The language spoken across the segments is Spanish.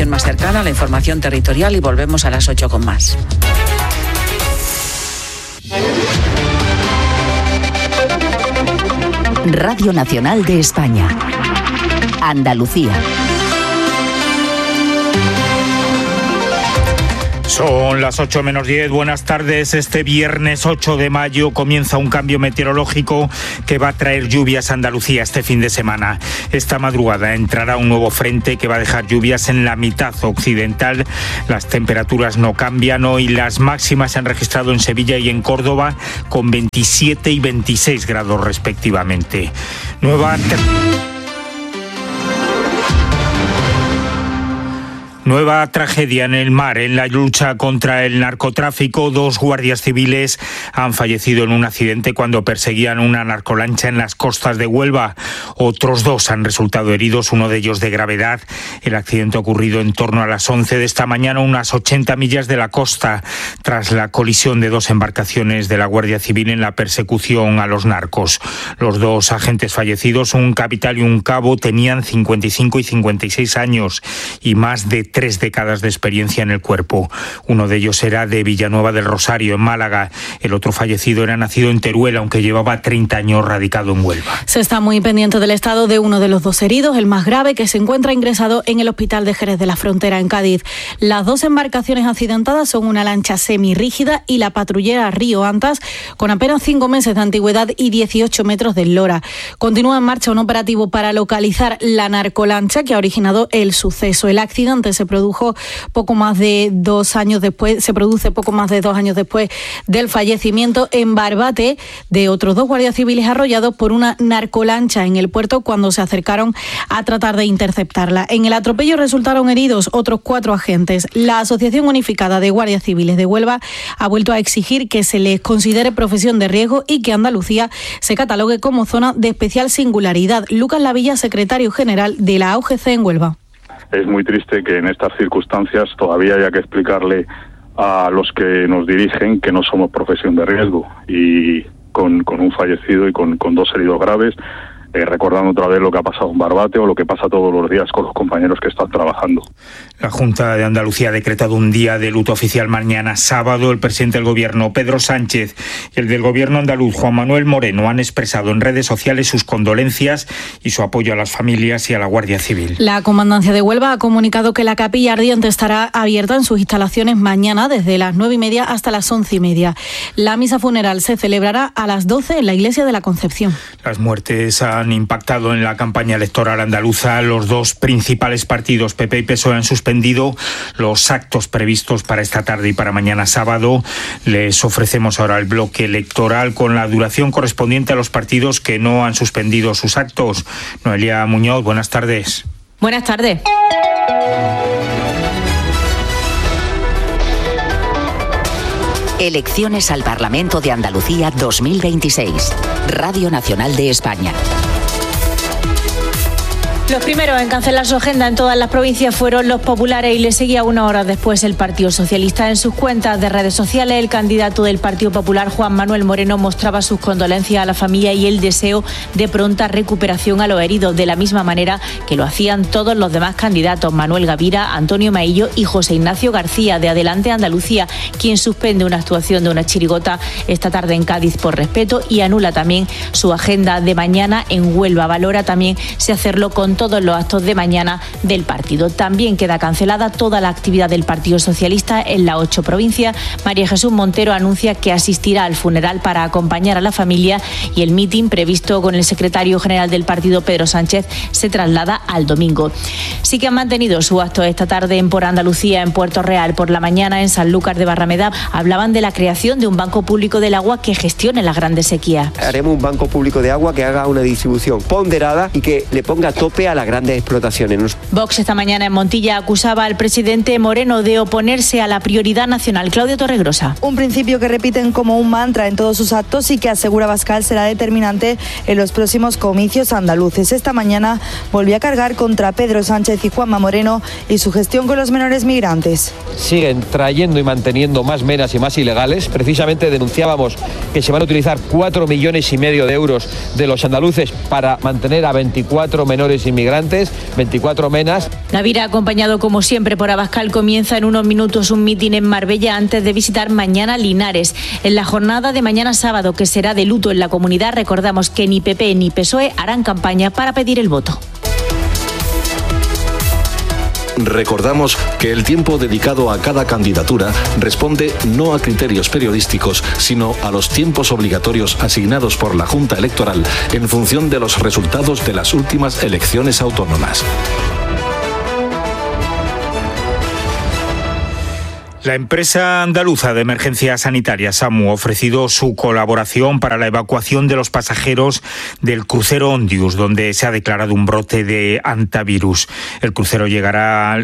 información más cercana, la información territorial, y volvemos a las 8 con más. Radio Nacional de España. Andalucía. Son las 8 menos 10, buenas tardes. Este viernes 8 de mayo comienza un cambio meteorológico que va a traer lluvias a Andalucía este fin de semana. Esta madrugada entrará un nuevo frente que va a dejar lluvias en la mitad occidental. Las temperaturas no cambian. Hoy las máximas se han registrado en Sevilla y en Córdoba con 27 y 26 grados respectivamente. Nueva tragedia en el mar. En la lucha contra el narcotráfico, 2 guardias civiles han fallecido en un accidente cuando perseguían una narcolancha en las costas de Huelva. Otros 2 han resultado heridos, uno de ellos de gravedad. El accidente ha ocurrido en torno a las 11 de esta mañana, unas 80 millas de la costa, tras la colisión de 2 embarcaciones de la Guardia Civil en la persecución a los narcos. Los 2 agentes fallecidos, un capitán y un cabo, tenían 55 y 56 años y más de 3 décadas de experiencia en el cuerpo. Uno de ellos era de Villanueva del Rosario, en Málaga. El otro fallecido era nacido en Teruel, aunque llevaba 30 años radicado en Huelva. Se está muy pendiente del estado de uno de los 2 heridos, el más grave, que se encuentra ingresado en el hospital de Jerez de la Frontera, en Cádiz. Las 2 embarcaciones accidentadas son una lancha semirrígida y la patrullera Río Antas, con apenas 5 meses de antigüedad y 18 metros de eslora. Continúa en marcha un operativo para localizar la narcolancha que ha originado el suceso. El accidente se produce poco más de 2 años después del fallecimiento en Barbate de otros 2 guardias civiles arrollados por una narcolancha en el puerto cuando se acercaron a tratar de interceptarla. En el atropello resultaron heridos otros 4 agentes. La Asociación Unificada de Guardias Civiles de Huelva ha vuelto a exigir que se les considere profesión de riesgo y que Andalucía se catalogue como zona de especial singularidad. Lucas Lavilla, secretario general de la AUGC en Huelva. Es muy triste que en estas circunstancias todavía haya que explicarle a los que nos dirigen que no somos profesión de riesgo, y con un fallecido y con 2 heridos graves, recordando otra vez lo que ha pasado en Barbate o lo que pasa todos los días con los compañeros que están trabajando. La Junta de Andalucía ha decretado un día de luto oficial mañana sábado. El presidente del Gobierno, Pedro Sánchez, y el del Gobierno andaluz, Juan Manuel Moreno, han expresado en redes sociales sus condolencias y su apoyo a las familias y a la Guardia Civil. La Comandancia de Huelva ha comunicado que la capilla ardiente estará abierta en sus instalaciones mañana desde las 9:30 hasta las 11:30. La misa funeral se celebrará a las 12 en la Iglesia de la Concepción. Las muertes han impactado en la campaña electoral andaluza. Los 2 principales partidos, PP y PSOE, han suspendido los actos previstos para esta tarde y para mañana sábado. Les ofrecemos ahora el bloque electoral con la duración correspondiente a los partidos que no han suspendido sus actos. Noelia Muñoz, buenas tardes. Buenas tardes. Elecciones al Parlamento de Andalucía 2026. Radio Nacional de España. Los primeros en cancelar su agenda en todas las provincias fueron los populares y le seguía 1 hora después el Partido Socialista. En sus cuentas de redes sociales, el candidato del Partido Popular, Juan Manuel Moreno, mostraba sus condolencias a la familia y el deseo de pronta recuperación a los heridos, de la misma manera que lo hacían todos los demás candidatos, Manuel Gavira, Antonio Maillo y José Ignacio García, de Adelante Andalucía, quien suspende una actuación de una chirigota esta tarde en Cádiz por respeto y anula también su agenda de mañana en Huelva. Valora también si hacerlo con todos los actos de mañana del partido. También queda cancelada toda la actividad del Partido Socialista en las 8 provincias. María Jesús Montero anuncia que asistirá al funeral para acompañar a la familia y el mitin previsto con el secretario general del partido, Pedro Sánchez, se traslada al domingo. Sí que han mantenido su acto esta tarde en Por Andalucía, en Puerto Real. Por la mañana, en Sanlúcar de Barrameda, hablaban de la creación de un banco público del agua que gestione las grandes sequías. Haremos un banco público de agua que haga una distribución ponderada y que le ponga tope a las grandes explotaciones. Vox esta mañana en Montilla acusaba al presidente Moreno de oponerse a la prioridad nacional. Claudio Torregrosa. Un principio que repiten como un mantra en todos sus actos y que asegura Abascal será determinante en los próximos comicios andaluces. Esta mañana volvió a cargar contra Pedro Sánchez y Juanma Moreno y su gestión con los menores migrantes. Siguen trayendo y manteniendo más menas y más ilegales. Precisamente denunciábamos que se van a utilizar 4,5 millones de euros de los andaluces para mantener a 24 menores inmigrantes, 24 menas. Navira, acompañado como siempre por Abascal, comienza en unos minutos un mitin en Marbella antes de visitar mañana Linares. En la jornada de mañana sábado, que será de luto en la comunidad, recordamos que ni PP ni PSOE harán campaña para pedir el voto. Recordamos que el tiempo dedicado a cada candidatura responde no a criterios periodísticos, sino a los tiempos obligatorios asignados por la Junta Electoral en función de los resultados de las últimas elecciones autónomas. La empresa andaluza de emergencias sanitarias, SAMU, ha ofrecido su colaboración para la evacuación de los pasajeros del crucero Ondius, donde se ha declarado un brote de hantavirus. El crucero llegará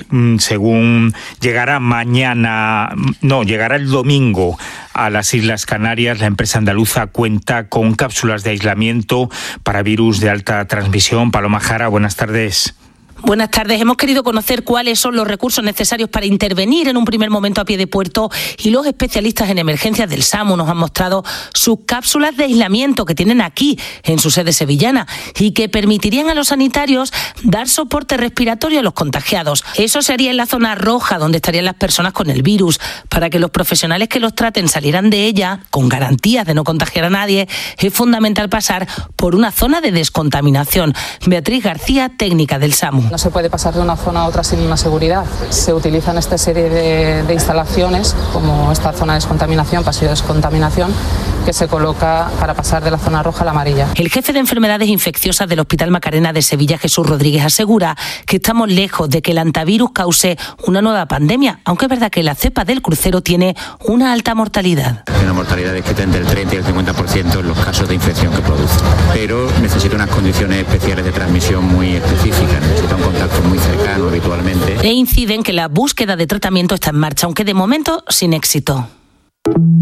el domingo a las Islas Canarias. La empresa andaluza cuenta con cápsulas de aislamiento para virus de alta transmisión. Paloma Jara, buenas tardes. Buenas tardes. Hemos querido conocer cuáles son los recursos necesarios para intervenir en un primer momento a pie de puerto, y los especialistas en emergencias del SAMU nos han mostrado sus cápsulas de aislamiento que tienen aquí en su sede sevillana y que permitirían a los sanitarios dar soporte respiratorio a los contagiados. Eso se haría en la zona roja, donde estarían las personas con el virus. Para que los profesionales que los traten salieran de ella con garantías de no contagiar a nadie, es fundamental pasar por una zona de descontaminación. Beatriz García, técnica del SAMU. No se puede pasar de una zona a otra sin una seguridad. Se utilizan esta serie de instalaciones, como esta zona de descontaminación, pasillo de descontaminación, que se coloca para pasar de la zona roja a la amarilla. El jefe de enfermedades infecciosas del Hospital Macarena de Sevilla, Jesús Rodríguez, asegura que estamos lejos de que el hantavirus cause una nueva pandemia, aunque es verdad que la cepa del crucero tiene una alta mortalidad. Una mortalidad descrita entre el 30 y el 50% en los casos de infección que produce. Pero necesita unas condiciones especiales de transmisión muy específicas, necesita un contacto muy cercano habitualmente. E incide en que la búsqueda de tratamiento está en marcha, aunque de momento sin éxito.